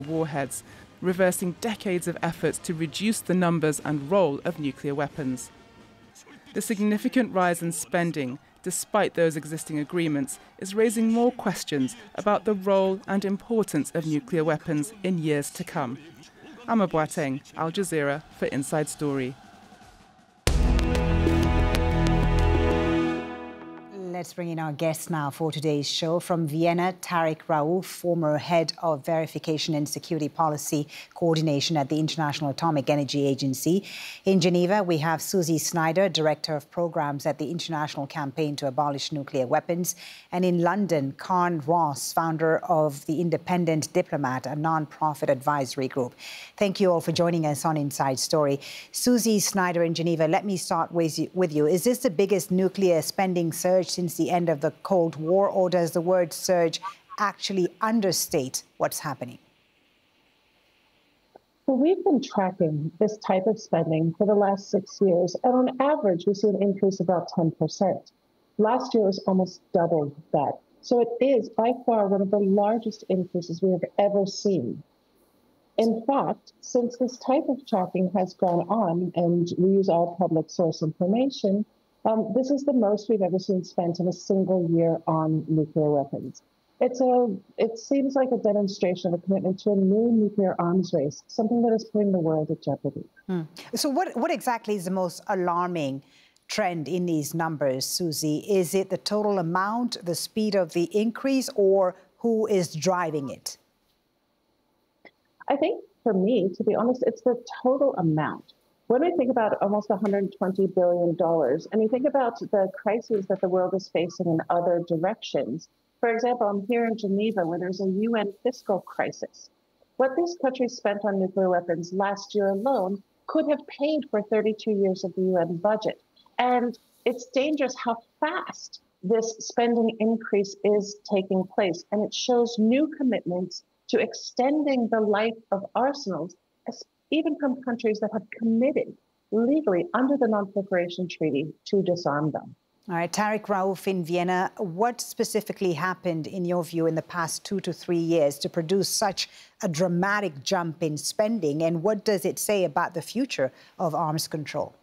warheads, reversing decades of efforts to reduce the numbers and role of nuclear weapons. The significant rise in spending, despite those existing agreements, is raising more questions about the role and importance of nuclear weapons in years to come. Amma Boateng, Al Jazeera for Inside Story. Let's bring in our guest now for today's show. From Vienna, Tariq Raouf, former head of Verification and Security Policy Coordination at the International Atomic Energy Agency. In Geneva, we have Susie Snyder, Director of Programs at the International Campaign to Abolish Nuclear Weapons. And in London, Karen Ross, founder of The Independent Diplomat, a non-profit advisory group. Thank you all for joining us on Inside Story. Susie Snyder in Geneva, let me start with you. Is this the biggest nuclear spending surge since the end of the Cold War, or does the word surge actually understate what's happening? Well, we've been tracking this type of spending for the last 6 years, and on average, we see an increase of about 10%. Last year was almost double that. So it is by far one of the largest increases we have ever seen. In fact, since this type of tracking has gone on, and we use all public source information, this is the most we've ever seen spent in a single year on nuclear weapons. It seems like a demonstration of a commitment to a new nuclear arms race, something that is putting the world at jeopardy. So what exactly is the most alarming trend in these numbers, Susie? Is it the total amount, the speed of the increase, or who is driving it? I think, for me, to be honest, it's the total amount. When we think about almost $120 billion, and you think about the crises that the world is facing in other directions, for example, I'm here in Geneva where there's a UN fiscal crisis. What these countries spent on nuclear weapons last year alone could have paid for 32 years of the UN budget. And it's dangerous how fast this spending increase is taking place. And it shows new commitments to extending the life of arsenals, even from countries that have committed legally under the Non-Proliferation Treaty to disarm them. All right, Tariq Raouf in Vienna, what specifically happened, in your view, in the past 2 to 3 years to produce such a dramatic jump in spending, and what does it say about the future of arms control?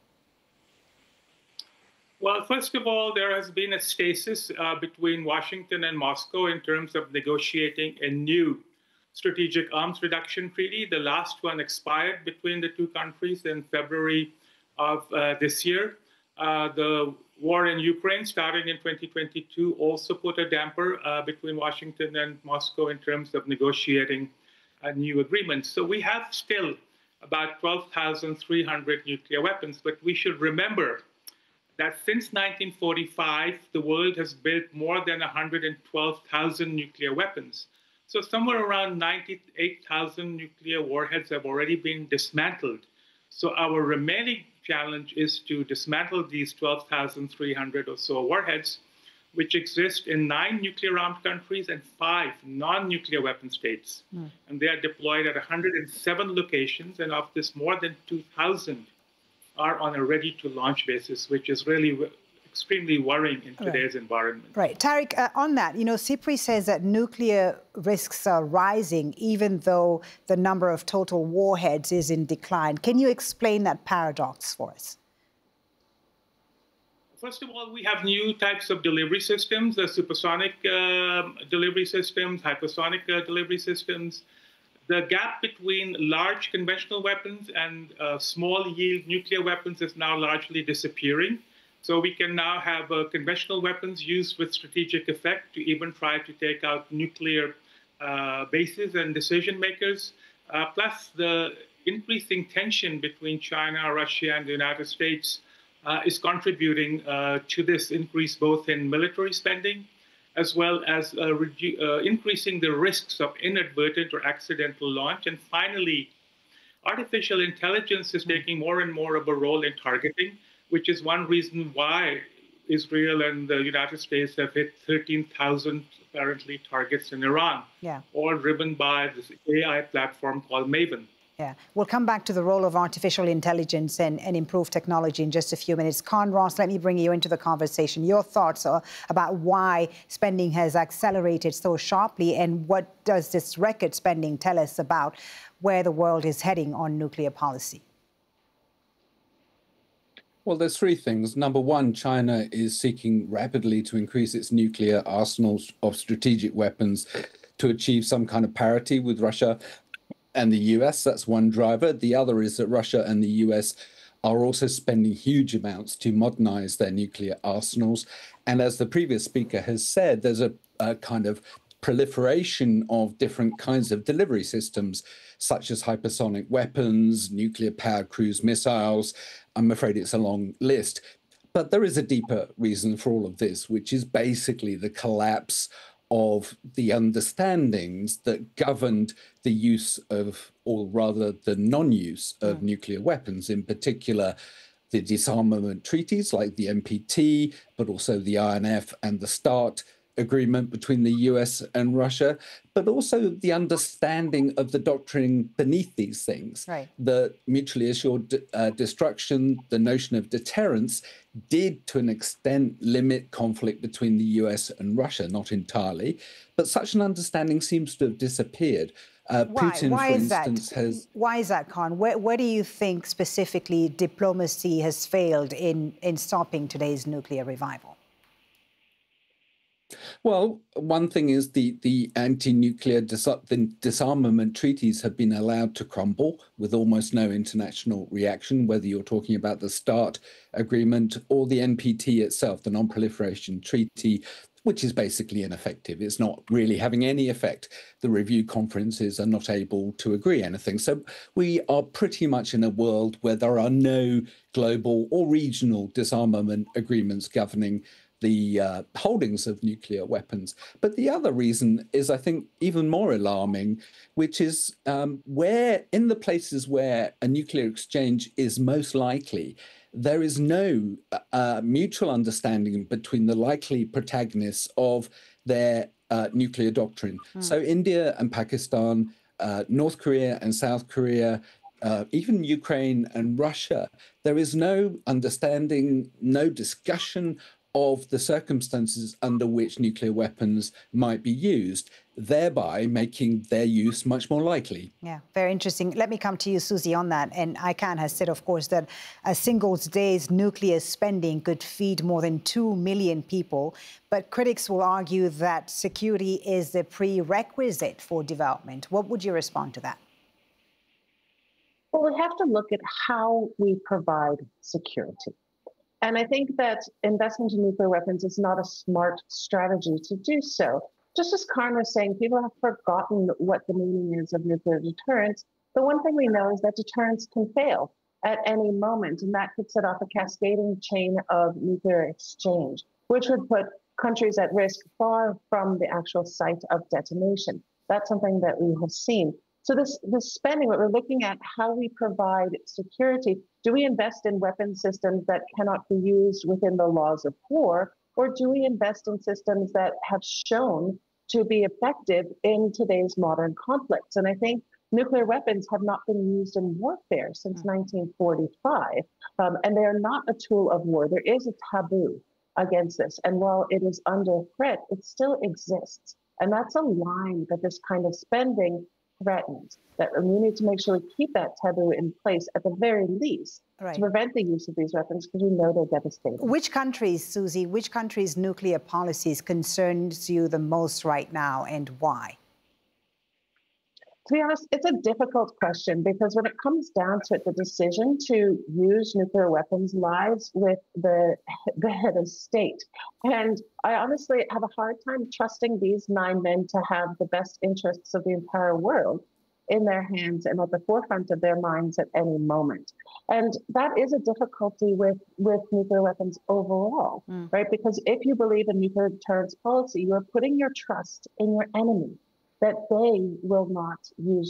Well, first of all, there has been a stasis between Washington and Moscow in terms of negotiating a new strategic arms reduction treaty. The last one expired between the two countries in February of this year. The war in Ukraine, starting in 2022, also put a damper between Washington and Moscow in terms of negotiating a new agreement. So we have still about 12,300 nuclear weapons, but we should remember that since 1945, the world has built more than 112,000 nuclear weapons. So somewhere around 98,000 nuclear warheads have already been dismantled. So our remaining challenge is to dismantle these 12,300 or so warheads, which exist in 9 nuclear-armed countries and 5 non-nuclear weapon states. And they are deployed at 107 locations, and of this, more than 2,000 are on a ready-to-launch basis, which is really extremely worrying in today's environment. Right. Tariq, on that, SIPRI says that nuclear risks are rising even though the number of total warheads is in decline. Can you explain that paradox for us? First of all, we have new types of delivery systems, the supersonic delivery systems, hypersonic delivery systems. The gap between large conventional weapons and small-yield nuclear weapons is now largely disappearing. So we can now have conventional weapons used with strategic effect to even try to take out nuclear bases and decision makers. Plus, the increasing tension between China, Russia, and the United States is contributing to this increase both in military spending as well as increasing the risks of inadvertent or accidental launch. And finally, artificial intelligence is taking more and more of a role in targeting, which is one reason why Israel and the United States have hit 13,000 apparently targets in Iran, all driven by this AI platform called Maven. Yeah, we'll come back to the role of artificial intelligence and improved technology in just a few minutes. Con Ross, let me bring you into the conversation. Your thoughts about why spending has accelerated so sharply, and what does this record spending tell us about where the world is heading on nuclear policy? Well, there's three things. Number one, China is seeking rapidly to increase its nuclear arsenals of strategic weapons to achieve some kind of parity with Russia and the US. That's one driver. The other is that Russia and the US are also spending huge amounts to modernize their nuclear arsenals. And as the previous speaker has said, there's a kind of proliferation of different kinds of delivery systems, such as hypersonic weapons, nuclear-powered cruise missiles. I'm afraid it's a long list. But there is a deeper reason for all of this, which is basically the collapse of the understandings that governed the use of, or rather the non-use of nuclear weapons, in particular the disarmament treaties like the NPT, but also the INF and the START agreement between the US and Russia, but also the understanding of the doctrine beneath these things. Right. The mutually assured destruction, the notion of deterrence, did to an extent limit conflict between the US and Russia, not entirely, but such an understanding seems to have disappeared. Putin, Why for is instance, has... Why is that, Con? Where do you think specifically diplomacy has failed in stopping today's nuclear revival? Well, one thing is the anti-nuclear disarmament treaties have been allowed to crumble with almost no international reaction, whether you're talking about the START agreement or the NPT itself, the Non-Proliferation Treaty, which is basically ineffective. It's not really having any effect. The review conferences are not able to agree anything. So we are pretty much in a world where there are no global or regional disarmament agreements governing the holdings of nuclear weapons. But the other reason is, I think, even more alarming, which is where in the places where a nuclear exchange is most likely, there is no mutual understanding between the likely protagonists of their nuclear doctrine. So India and Pakistan, North Korea and South Korea, even Ukraine and Russia, there is no understanding, no discussion of the circumstances under which nuclear weapons might be used, thereby making their use much more likely. Yeah, very interesting. Let me come to you, Susie, on that. And ICANN has said, of course, that a single day's nuclear spending could feed more than 2 million people. But critics will argue that security is the prerequisite for development. What would you respond to that? Well, we have to look at how we provide security. And I think that investment in nuclear weapons is not a smart strategy to do so. Just as Con was saying, people have forgotten what the meaning is of nuclear deterrence. The one thing we know is that deterrence can fail at any moment, and that could set off a cascading chain of nuclear exchange, which would put countries at risk far from the actual site of detonation. That's something that we have seen. So this spending, what we're looking at, how we provide security. Do we invest in weapon systems that cannot be used within the laws of war, or do we invest in systems that have shown to be effective in today's modern conflicts? And I think nuclear weapons have not been used in warfare since 1945, and they are not a tool of war. There is a taboo against this, and while it is under threat, it still exists. And that's a line that this kind of spending threatens, that we need to make sure we keep that taboo in place at the very least to prevent the use of these weapons, because we know they're devastating. Which countries, Susie, which countries' nuclear policies concerns you the most right now, and why? To be honest, it's a difficult question, because when it comes down to it, the decision to use nuclear weapons lies with the head of state. And I honestly have a hard time trusting these 9 men to have the best interests of the entire world in their hands and at the forefront of their minds at any moment. And that is a difficulty with nuclear weapons overall, right? Because if you believe in nuclear deterrence policy, you are putting your trust in your enemy, that they will not use